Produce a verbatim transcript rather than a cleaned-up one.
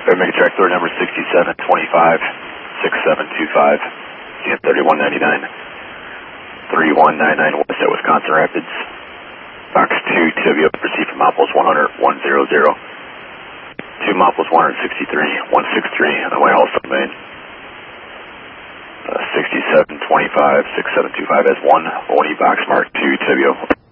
Make a track door number sixty-seven twenty-five, six seven two five, and thirty-one ninety-nine, thirty-one ninety-nine west at Wisconsin Rapids. Box two, Tibio, proceed from Mopoles one hundred, one hundred, two Mopoles one sixty-three, one sixty-three, on the way also main. Uh, sixty-seven twenty-five, six seven two five has one, one E box mark two, Tibio.